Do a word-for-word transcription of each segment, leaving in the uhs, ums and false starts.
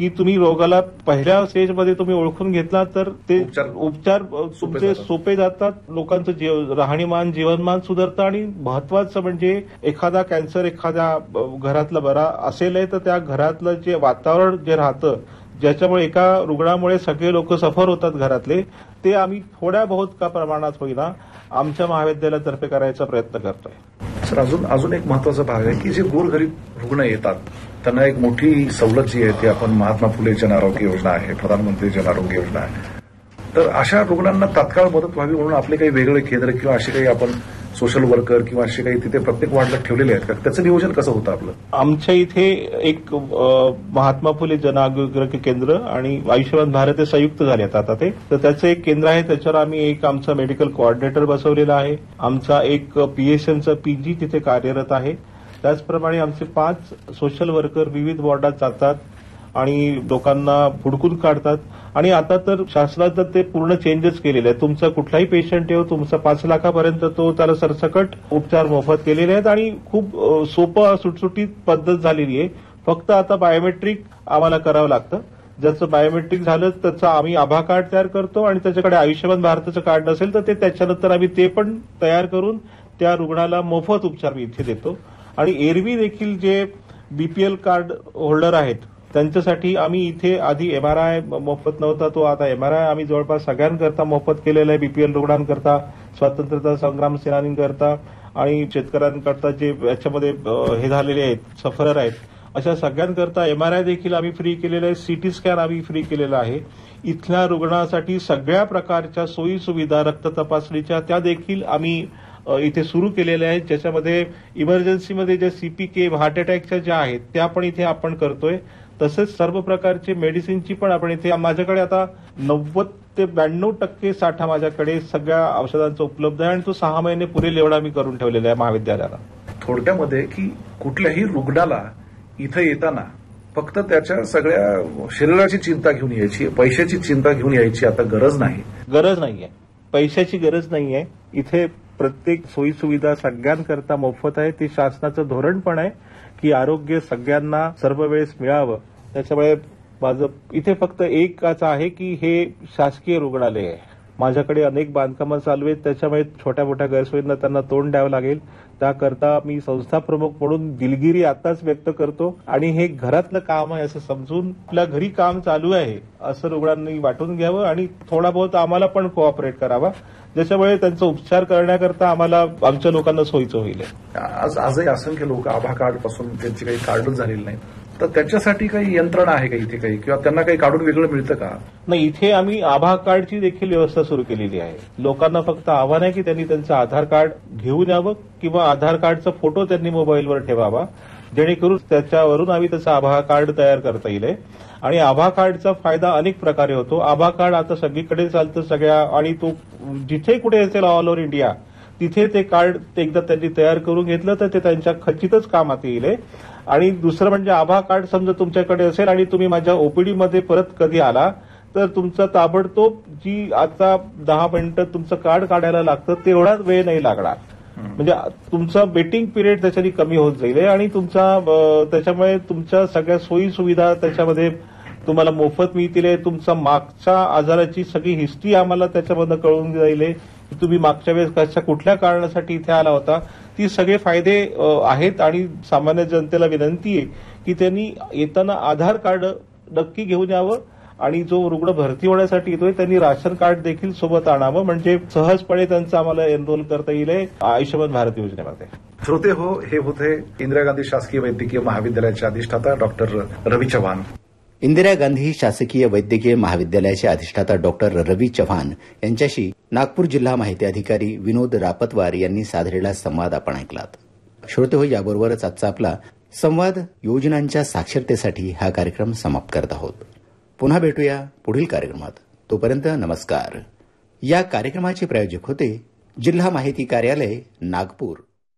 की तुम्ही रोगाला पहिल्या स्टेजमध्ये तुम्ही ओळखून घेतला तर ते उपचार उपचार तुमचे सोपे जातात, लोकांचं जीव राहणीमान जीवनमान सुधारतं आणि महत्वाचं म्हणजे एखादा कॅन्सर एखाद्या घरातला बरा असेल तर त्या घरातलं जे वातावरण जे राहतं ज्याच्यामुळे एका रुग्णामुळे सगळे लोक सफर होतात घरातले, ते आम्ही थोड्या बहुत का प्रमाणात होईना आमच्या महाविद्यालयातर्फे करायचा प्रयत्न करतोय. सर अजून अजून एक महत्वाचा भाग आहे की जे गोरगरीब रुग्ण येतात त्यांना एक मोठी सवलत जी आहे ती आपण महात्मा फुले जन आरोग्य योजना आहे, प्रधानमंत्री जन आरोग्य योजना आहे. तर अशा रुग्णांना तात्काळ मदत व्हावी म्हणून आपले काही वेगळे केंद्र किंवा असे काही आपण सोशल वर्कर किंवा असे काही तिथे प्रत्येक वार्डला ठेवलेले आहेत का? त्याचं नियोजन कसं होतं आपलं? आमच्या इथे एक महात्मा फुले जन आरोग्य केंद्र आणि आयुष्यमान भारत हे संयुक्त झालेत आता ते, तर त्याचं एक केंद्र आहे. त्याच्यावर आम्ही एक आमचा मेडिकल कोऑर्डिनेटर बसवलेला आहे. आमचा एक पीएसएमचा पीजी तिथे कार्यरत आहे. त्याचप्रमाणे आमचे पाच सोशल वर्कर विविध वॉर्डात जातात आणि लोकांना हुडकून काढतात. आणि आता तर शासनाचं ते पूर्ण चेंजेस केलेले आहेत. तुमचा कुठलाही पेशंट येऊ तुमचा पाच लाखापर्यंत तो त्याला सरसकट उपचार मोफत केलेले आहेत आणि खूप सोपं सुटसुटीत पद्धत झालेली आहे. फक्त आता बायोमेट्रिक आम्हाला करावं लागतं. ज्याचं बायोमेट्रिक झालं त्याचं आम्ही आभा कार्ड तयार करतो आणि त्याच्याकडे आयुष्यमान भारताचं कार्ड नसेल तर ते त्याच्यानंतर आम्ही ते पण तयार करून त्या रुग्णाला मोफत उपचार इथे देतो. आणि एरवी देखील जे बीपीएल कार्ड होल्डर आहेत त्यांच्यासाठी आम्ही इथे आधी एमआरआय मोफत नव्हता, तो आता एमआरआय आम्ही जवळपास सगळ्यांकरता मोफत केलेला आहे. बीपीएल रुग्णांकरता, स्वातंत्र्यता संग्राम सेनानींकरता आणि शेतकऱ्यांकरता जे याच्यामध्ये हे झालेले आहेत सफरर आहेत अशा सगळ्यांकरता एमआरआय देखील आम्ही फ्री केलेलं आहे. सीटी स्कॅन आम्ही फ्री केलेला आहे. इथल्या रुग्णासाठी सगळ्या प्रकारच्या सोयी सुविधा रक्त तपासणीच्या त्या देखील आम्ही इथे सुरू केलेल्या आहेत. ज्याच्यामध्ये इमर्जन्सीमध्ये जे सीपीके हार्ट अटॅकच्या ज्या आहेत त्या पण इथे आपण करतोय. तसेच सर्व प्रकारचे मेडिसिनची पण आपण इथे माझ्याकडे आता नव्वद ते ब्याण्णव टक्के साठा माझ्याकडे सगळ्या औषधांचा उपलब्ध आहे आणि तो सहा महिने पुरेल एवढा मी करून ठेवलेला आहे महाविद्यालयाला. थोडक्यामध्ये की कुठल्याही रुग्णाला इथं येताना फक्त त्याच्या सगळ्या शरीराची चिंता घेऊन यायची, पैशाची चिंता घेऊन यायची आता गरज नाही. गरज नाहीये, पैशाची गरज नाहीये. इथे प्रत्येक सोयी सुविधा सगळ्यांकरता मोफत आहे. ते शासनाचं धोरण पण आहे की आरोग्य सगळ्यांना सर्व वेळेस मिळावं. त्याच्यामुळे माझं इथे फक्त एकच आहे की हे शासकीय रुग्णालय आहे. माझ्याकडे अनेक बांधकामं चालू आहेत त्याच्यामुळे छोट्या मोठ्या गैरसोयींना त्यांना तोंड द्यावं लागेल. त्याकरता मी संस्था प्रमुख म्हणून दिलगिरी आताच व्यक्त करतो आणि हे घरातलं काम आहे असं समजून आपल्या घरी काम चालू आहे असं रुग्णांनी वाटून घ्यावं आणि थोडा बहुत आम्हाला पण कोऑपरेट करावा ज्याच्यामुळे त्यांचा उपचार करण्याकरता आम्हाला आमच्या लोकांना सोयीचं होईल. आज आजही असंख्य लोक आभा कार्ड पासून त्यांची काही कार्डच झालेली नाही, तर त्याच्यासाठी काही यंत्रणा आहे का इथे काही किंवा त्यांना काही काढून वेगळं मिळतं का? नाही, इथे आम्ही आभा कार्डची देखील व्यवस्था सुरू केलेली आहे. लोकांना फक्त आव्हान आहे की त्यांनी त्यांचं आधार कार्ड घेऊन यावं किंवा आधार कार्डचा फोटो त्यांनी मोबाईलवर ठेवावा जेणेकरून त्याच्यावरून आम्ही त्याचं आभा कार्ड तयार करता येईल. आणि आभा कार्डचा फायदा अनेक प्रकारे होतो. आभा कार्ड आता सगळीकडे चालतं सगळ्या आणि तो जिथे कुठे असेल ऑल ओव्हर इंडिया तिथे ते कार्ड एकदा त्यांनी तयार करून घेतलं तर ते त्यांच्या खचितच कामात येईल. आणि दुसरं म्हणजे आभा कार्ड समजा तुमच्याकडे असेल आणि तुम्ही माझ्या ओपीडीमध्ये परत कधी आला तर तुमचा ताबडतोब जी आता दहा मिनिटं तुमचं कार्ड काढायला लागतं तेवढाच वेळ नाही लागणार. म्हणजे तुमचा वेटिंग पिरियड त्याच्यानी कमी होत जाईल आणि तुमचा त्याच्यामुळे तुमच्या सगळ्या सोयी सुविधा त्याच्यामध्ये तुम्हाला मोफत मिळतील. तुमचा मागच्या आजाराची सगळी हिस्ट्री आम्हाला त्याच्यामधनं कळून जाईल की तुम्ही मागच्या वेळेस कशा कुठल्या कारणासाठी इथे आला होता. ती सगळे फायदे आहेत आणि सामान्य जनतेला विनंती आहे की त्यांनी येताना आधार कार्ड नक्की घेऊन यावं आणि जो रुग्ण भरती होण्यासाठी येतोय त्यांनी राशन कार्ड देखील सोबत आणावं म्हणजे सहजपणे त्यांचं आम्हाला एनरोल करता येईल आयुष्यमान भारत योजनेमध्ये. श्रोते हो, हे होते इंदिरा गांधी शासकीय वैद्यकीय महाविद्यालयाचे अधिष्ठाता डॉक्टर रवी चव्हाण. इंदिरा गांधी शासकीय वैद्यकीय महाविद्यालयाचे अधिष्ठाता डॉक्टर रवी चव्हाण यांच्याशी नागपूर जिल्हा माहिती अधिकारी विनोद रापतवार यांनी साधलेला संवाद आपण ऐकलात. श्रोते हो, याबरोबरच आजचा आपला संवाद योजनांच्या साक्षरतेसाठी हा कार्यक्रम समाप्त करत आहोत. पुन्हा भेटूया पुढील कार्यक्रमात. तोपर्यंत नमस्कार. या कार्यक्रमाचे प्रायोजक होते जिल्हा माहिती कार्यालय नागपूर.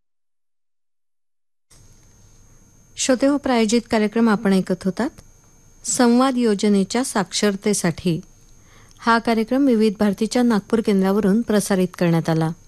श्रोते हो, प्रायोजित कार्यक्रम आपण ऐकत होतात संवाद योजनेच्या साक्षरतेसाठी. हा कार्यक्रम विविध भारतीच्या नागपूर केंद्रावरून प्रसारित करण्यात आला.